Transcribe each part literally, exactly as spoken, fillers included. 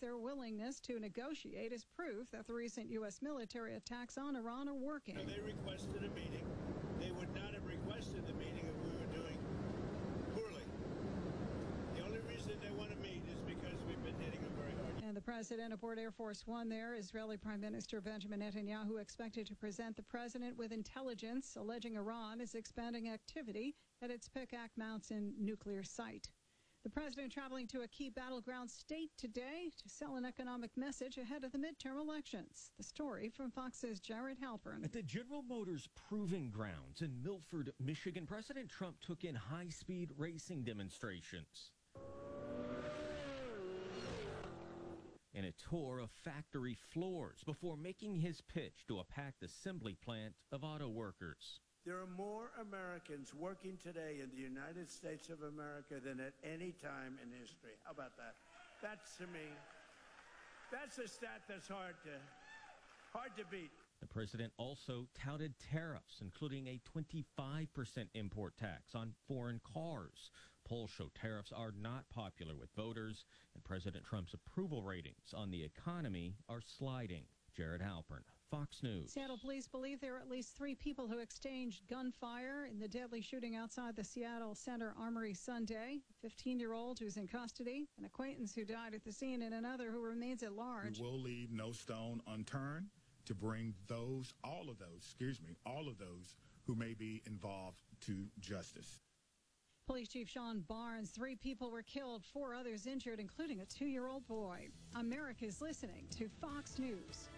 their willingness to negotiate as proof that the recent U S military attacks on Iran are working. They requested a meeting. They would not have requested the meeting if we were doing poorly. The only reason they want to meet is because we've been hitting them very hard. And the president aboard Air Force One there, Israeli Prime Minister Benjamin Netanyahu, expected to present the president with intelligence alleging Iran is expanding activity at its Pekak Mountain nuclear site. The president traveling to a key battleground state today to sell an economic message ahead of the midterm elections. The story from Fox's Jared Halpern. At the General Motors Proving Grounds in Milford, Michigan, President Trump took in high-speed racing demonstrations and a tour of factory floors before making his pitch to a packed assembly plant of auto workers. There are more Americans working today in the United States of America than at any time in history. How about that? That's, to me, that's a stat that's hard to, hard to beat. The president also touted tariffs, including a twenty-five percent import tax on foreign cars. Polls show tariffs are not popular with voters, and President Trump's approval ratings on the economy are sliding. Jared Halpern, Fox News. Seattle police believe there are at least three people who exchanged gunfire in the deadly shooting outside the Seattle Center Armory Sunday. A fifteen-year-old who's in custody, an acquaintance who died at the scene, and another who remains at large. We will leave no stone unturned to bring those, all of those, excuse me, all of those who may be involved to justice. Police Chief Sean Barnes, three people were killed, four others injured, including a two-year-old boy. America's listening to Fox News.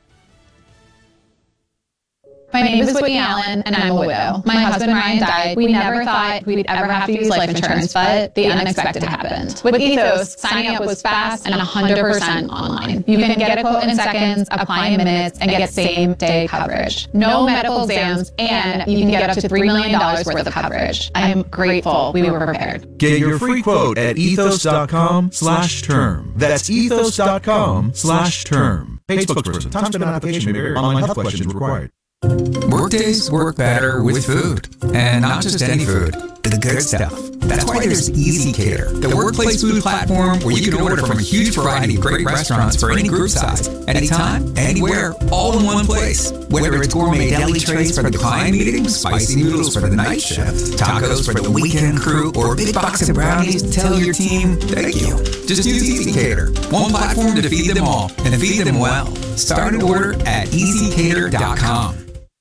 My name is Whitney Allen, and I'm a widow. My husband Ryan died. We never thought we'd ever have to use life insurance, but the unexpected happened. With Ethos, signing up was fast and one hundred percent online. You can get a quote in seconds, apply in minutes, and get same-day coverage. No medical exams, and you can get up to three million dollars worth of coverage. I am grateful we were prepared. Get your free quote at ethos.com slash term. That's ethos.com slash term. Paid spokesperson. Time spent on application may vary. Online health questions required. Workdays work better with food, and not just any food, the good stuff. That's why there's ezCater, the workplace food platform where you can order from a huge variety of great restaurants for any group size, anytime, anywhere, all in one place. Whether it's gourmet deli trays for the client meeting, spicy noodles for the night shift, tacos for the weekend crew, or a big box of brownies to tell your team thank you. Just use ezCater, one platform to feed them all, and feed them well. Start an order at easy cater dot com.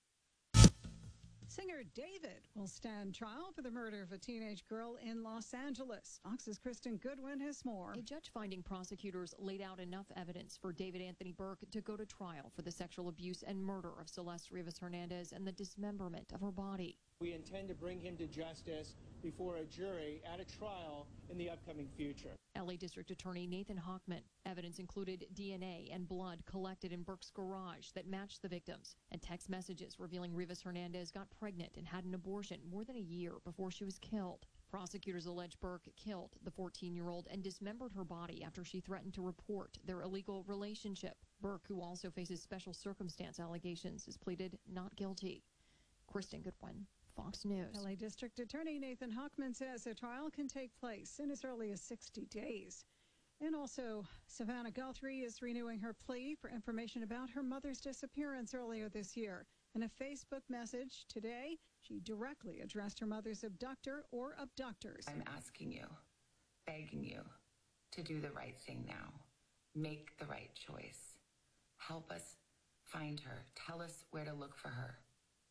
Stand trial for the murder of a teenage girl in Los Angeles. Fox's Kristen Goodwin has more. A judge finding prosecutors laid out enough evidence for David Anthony Burke to go to trial for the sexual abuse and murder of Celeste Rivas Hernandez and the dismemberment of her body. We intend to bring him to justice before a jury at a trial in the upcoming future. L A District Attorney Nathan Hochman. Evidence included D N A and blood collected in Burke's garage that matched the victims, and text messages revealing Rivas Hernandez got pregnant and had an abortion more than a year before she was killed. Prosecutors allege Burke killed the fourteen-year-old and dismembered her body after she threatened to report their illegal relationship. Burke, who also faces special circumstance allegations, has pleaded not guilty. Kristen Goodwin, Fox News. L A District Attorney Nathan Hochman says a trial can take place in as early as sixty days. And also, Savannah Guthrie is renewing her plea for information about her mother's disappearance earlier this year. In a Facebook message today, she directly addressed her mother's abductor or abductors. I'm asking you, begging you, to do the right thing now. Make the right choice. Help us find her. Tell us where to look for her.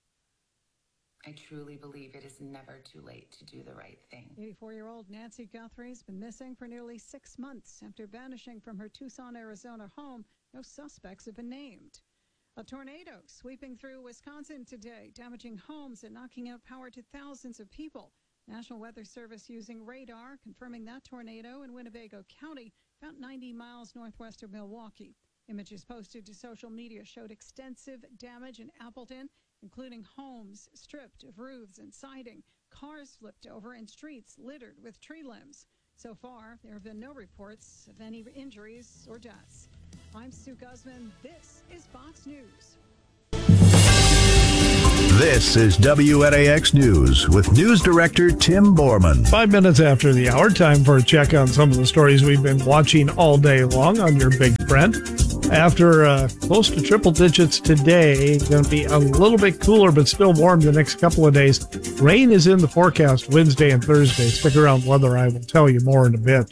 I truly believe it is never too late to do the right thing. eighty-four-year-old Nancy Guthrie has been missing for nearly six months. After vanishing from her Tucson, Arizona home, no suspects have been named. A tornado sweeping through Wisconsin today, damaging homes and knocking out power to thousands of people. National Weather Service using radar, confirming that tornado in Winnebago County, about ninety miles northwest of Milwaukee. Images posted to social media showed extensive damage in Appleton, including homes stripped of roofs and siding, cars flipped over, and streets littered with tree limbs. So far, there have been no reports of any injuries or deaths. I'm Sue Guzman. This is Fox News. This is W N A X News with News Director Tim Borman. Five minutes after the hour, time for a check on some of the stories we've been watching all day long on your big friend. After uh, close to triple digits today, going to be a little bit cooler, but still warm the next couple of days. Rain is in the forecast Wednesday and Thursday. Stick around, weather. I will tell you more in a bit.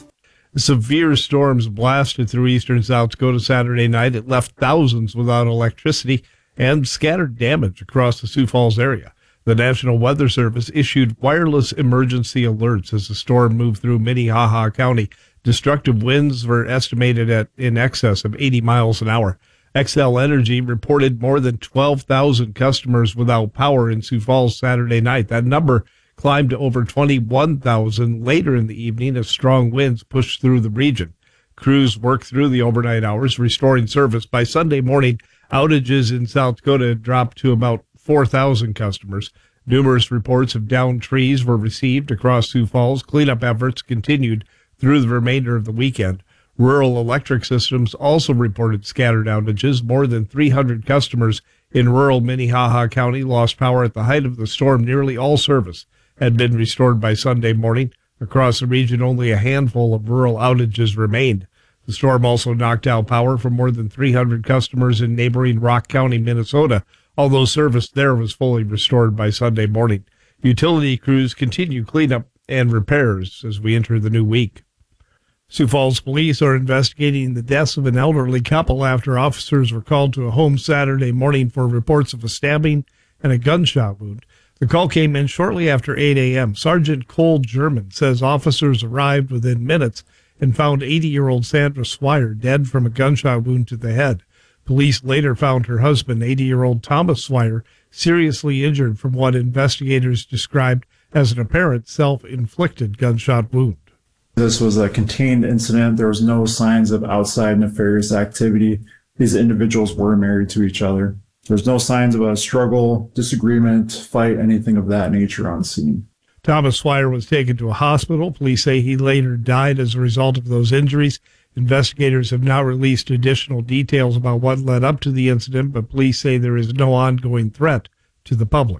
Severe storms blasted through eastern South Dakota Saturday night. It left thousands without electricity and scattered damage across the Sioux Falls area. The National Weather Service issued wireless emergency alerts as the storm moved through Minnehaha County. Destructive winds were estimated at in excess of eighty miles an hour. Xcel Energy reported more than twelve thousand customers without power in Sioux Falls Saturday night. That number climbed to over twenty-one thousand later in the evening as strong winds pushed through the region. Crews worked through the overnight hours, restoring service. By Sunday morning, outages in South Dakota dropped to about four thousand customers. Numerous reports of downed trees were received across Sioux Falls. Cleanup efforts continued through the remainder of the weekend. Rural Electric Systems also reported scattered outages. More than three hundred customers in rural Minnehaha County lost power at the height of the storm. Nearly all service had been restored by Sunday morning. Across the region, only a handful of rural outages remained. The storm also knocked out power for more than three hundred customers in neighboring Rock County, Minnesota, although service there was fully restored by Sunday morning. Utility crews continue cleanup and repairs as we enter the new week. Sioux Falls police are investigating the deaths of an elderly couple after officers were called to a home Saturday morning for reports of a stabbing and a gunshot wound. The call came in shortly after eight a.m. Sergeant Cole German says officers arrived within minutes and found eighty-year-old Sandra Swire dead from a gunshot wound to the head. Police later found her husband, eighty-year-old Thomas Swire, seriously injured from what investigators described as an apparent self-inflicted gunshot wound. This was a contained incident. There was no signs of outside nefarious activity. These individuals were married to each other. There's no signs of a struggle, disagreement, fight, anything of that nature on scene. Thomas Swire was taken to a hospital. Police say he later died as a result of those injuries. Investigators have now released additional details about what led up to the incident, but police say there is no ongoing threat to the public.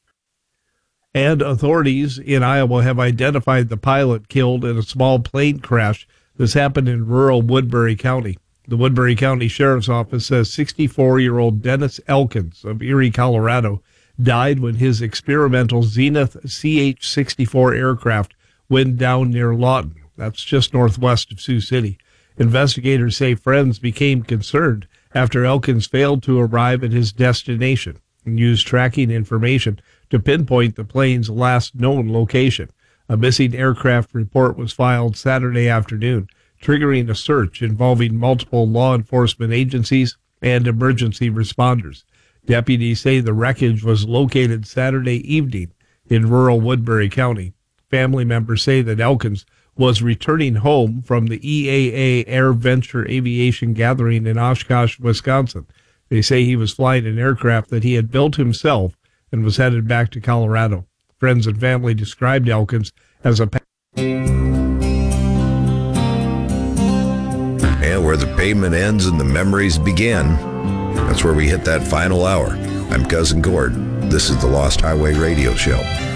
And authorities in Iowa have identified the pilot killed in a small plane crash. This happened in rural Woodbury County. The Woodbury County Sheriff's Office says sixty-four-year-old Dennis Elkins of Erie, Colorado, died when his experimental Zenith C H sixty-four aircraft went down near Lawton. That's just northwest of Sioux City. Investigators say friends became concerned after Elkins failed to arrive at his destination and used tracking information to pinpoint the plane's last known location. A missing aircraft report was filed Saturday afternoon, triggering a search involving multiple law enforcement agencies and emergency responders. Deputies say the wreckage was located Saturday evening in rural Woodbury County. Family members say that Elkins was returning home from the E A A Air Venture Aviation Gathering in Oshkosh, Wisconsin. They say he was flying an aircraft that he had built himself and was headed back to Colorado. Friends and family described Elkins as a... And where the pavement ends and the memories begin, that's where we hit that final hour. I'm Cousin Gord. This is the Lost Highway Radio Show.